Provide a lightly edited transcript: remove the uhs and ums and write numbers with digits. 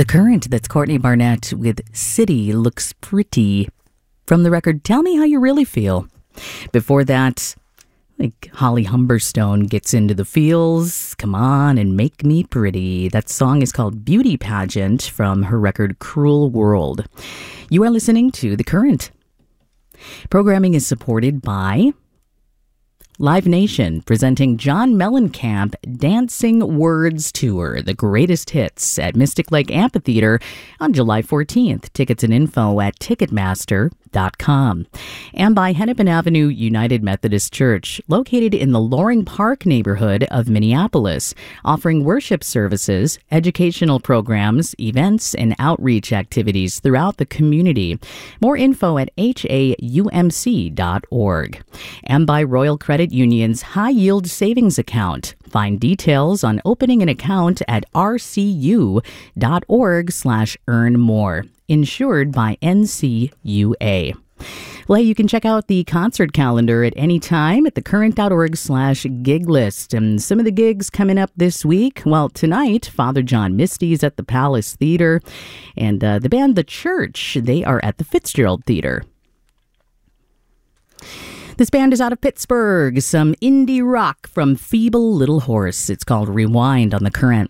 The Current, that's Courtney Barnett with City Looks Pretty. From the record, Tell Me How You Really Feel. Before that, Holly Humberstone gets into the feels. Come on and make me pretty. That song is called Beauty Pageant from her record Cruel World. You are listening to The Current. Programming is supported by Live Nation, presenting John Mellencamp Dancing Words Tour, the greatest hits at Mystic Lake Amphitheater on July 14th. Tickets and info at Ticketmaster.com. And by Hennepin Avenue United Methodist Church, located in the Loring Park neighborhood of Minneapolis, offering worship services, educational programs, events, and outreach activities throughout the community. More info at haumc.org. And by Royal Credit Union's High Yield Savings Account. Find details on opening an account at rcu.org/earnmore. Insured by NCUA. Well, you can check out the concert calendar at any time at thecurrent.org/gig list. And some of the gigs coming up this week. Well, tonight, Father John Misty's at the Palace Theater. And the band The Church, they are at the Fitzgerald Theater. This band is out of Pittsburgh. Some indie rock from Feeble Little Horse. It's called Rewind on The Current.